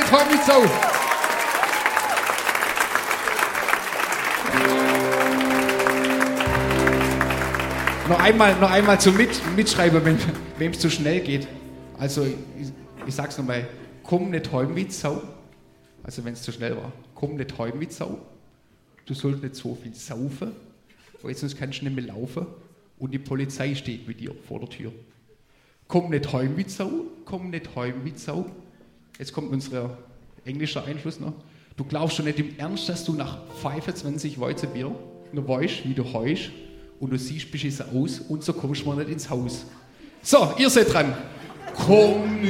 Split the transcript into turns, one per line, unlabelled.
nicht heim mit Sau. Noch einmal zum Mitschreiben, wenn es zu schnell geht. Also, ich sag's nochmal, komm nicht heim mit Sau. Also, wenn es zu schnell war. Komm nicht heim mit Sau. Du sollst nicht so viel saufen, weil sonst kannst du nicht mehr laufen. Und die Polizei steht mit dir vor der Tür. Komm nicht heim mit Sau, komm nicht heim mit Sau. Jetzt kommt unser englischer Einfluss noch. Du glaubst schon nicht im Ernst, dass du nach 25 Weizenbier noch weißt, wie du heust und du siehst beschissen aus und so kommst du mal nicht ins Haus. So, ihr seid dran. Komm